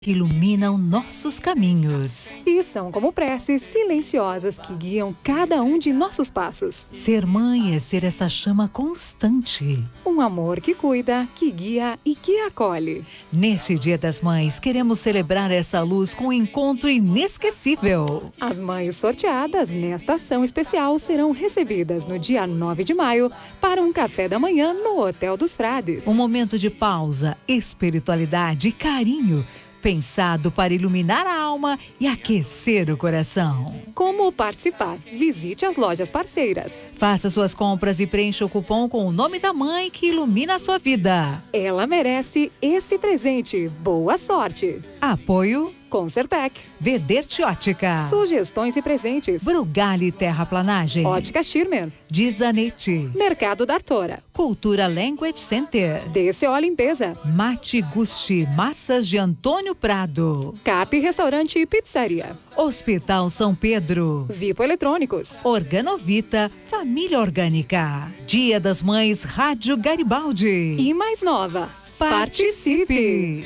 que iluminam nossos caminhos. E são como preces silenciosas que guiam cada um de nossos passos. Ser mãe é ser essa chama constante. Um amor que cuida, que guia e que acolhe. Neste Dia das Mães, queremos celebrar essa luz com um encontro inesquecível. As mães sorteadas nesta ação especial serão recebidas no dia 9 de maio para um café da manhã no Hotel dos Frades. Um momento de pausa, espiritualidade e carinho, pensado para iluminar a alma e aquecer o coração. Como participar? Visite as lojas parceiras. Faça suas compras e preencha o cupom com o nome da mãe que ilumina a sua vida. Ela merece esse presente. Boa sorte! Apoio Concertec, Vederte Ótica, sugestões e presentes, Brugali Terraplanagem, Ótica Schirmer, Dizanete, Mercado da Artora, Cultura Language Center, DCO Limpeza, Mate Gusti, Massas de Antônio Prado, Cap Restaurante e Pizzaria, Hospital São Pedro, Vipo Eletrônicos, Organovita, Família Orgânica, Dia das Mães, Rádio Garibaldi e mais nova. Participe!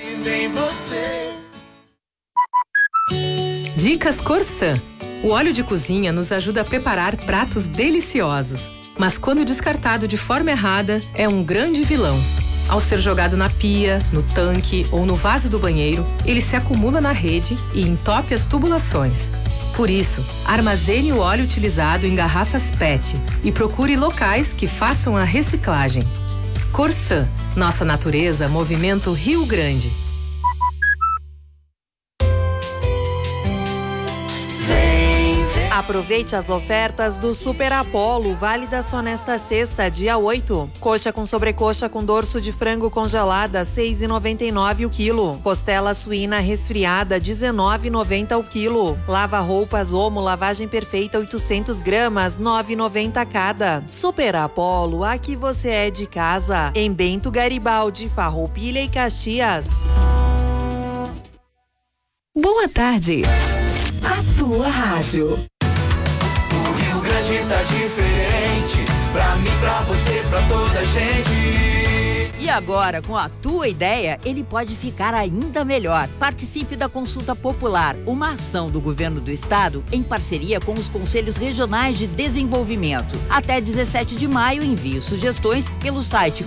Dicas Corsã. O óleo de cozinha nos ajuda a preparar pratos deliciosos, mas quando descartado de forma errada, é um grande vilão. Ao ser jogado na pia, no tanque ou no vaso do banheiro, ele se acumula na rede e entope as tubulações. Por isso, armazene o óleo utilizado em garrafas PET e procure locais que façam a reciclagem. Corsã, nossa natureza, movimento Rio Grande. Aproveite as ofertas do Super Apollo, válidas só nesta sexta, dia 8. Coxa com sobrecoxa com dorso de frango congelada, R$ 6,99 o quilo. Costela suína resfriada, R$ 19,90 o quilo. Lava-roupas Omo, lavagem perfeita, 800 gramas, R$ 9,90 cada. Super Apollo, aqui você é de casa. Em Bento Garibaldi, Farroupilha e Caxias. Boa tarde. A tua rádio. O Rio Grande tá diferente, pra mim, pra você, pra toda a gente. E agora, com a tua ideia, ele pode ficar ainda melhor. Participe da Consulta Popular, uma ação do Governo do Estado em parceria com os Conselhos Regionais de Desenvolvimento. Até 17 de maio, envie sugestões pelo site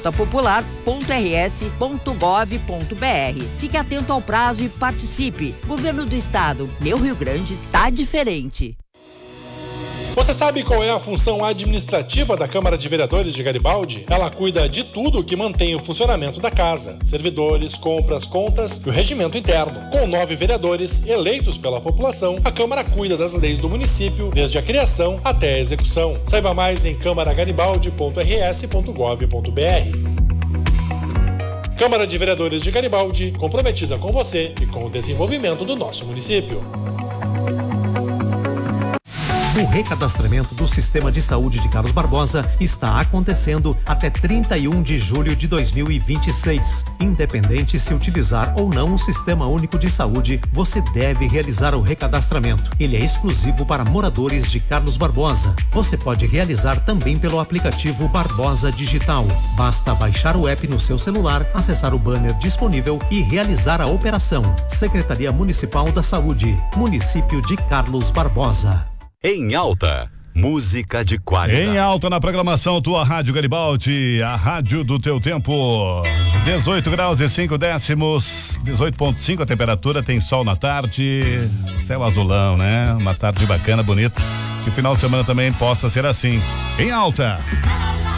consultapopular.rs.gov.br. Fique atento ao prazo e participe. Governo do Estado, meu Rio Grande tá diferente. Você sabe qual é a função administrativa da Câmara de Vereadores de Garibaldi? Ela cuida de tudo que mantém o funcionamento da casa: servidores, compras, contas e o regimento interno. Com 9 vereadores eleitos pela população, a Câmara cuida das leis do município, desde a criação até a execução. Saiba mais em câmaragaribaldi.rs.gov.br. Câmara de Vereadores de Garibaldi, comprometida com você e com o desenvolvimento do nosso município. O recadastramento do Sistema de Saúde de Carlos Barbosa está acontecendo até 31 de julho de 2026. Independente se utilizar ou não o Sistema Único de Saúde, você deve realizar o recadastramento. Ele é exclusivo para moradores de Carlos Barbosa. Você pode realizar também pelo aplicativo Barbosa Digital. Basta baixar o app no seu celular, acessar o banner disponível e realizar a operação. Secretaria Municipal da Saúde, Município de Carlos Barbosa. Em alta, música de qualidade. Em alta na programação, tua Rádio Garibaldi, a rádio do teu tempo. 18 graus e 5 décimos, 18,5 a temperatura, tem sol na tarde, céu azulão, né? Uma tarde bacana, bonita. Que o final de semana também possa ser assim. Em alta.